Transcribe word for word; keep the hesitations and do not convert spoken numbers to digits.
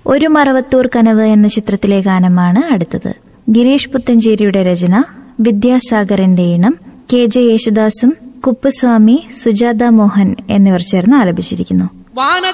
ഒരു മറവത്തൂർ കനവ് എന്ന ചിത്രത്തിലെ ഗാനമാണ് അടുത്തത്. ഗിരീഷ് പുത്തഞ്ചേരിയുടെ രചന, വിദ്യാസാഗറിന്റെ ഈണം, കെ ജെ യേശുദാസും കുപ്പുസ്വാമി, സുജാത മോഹൻ എന്നിവർ ചേർന്ന് ആലപിച്ചിരിക്കുന്നു.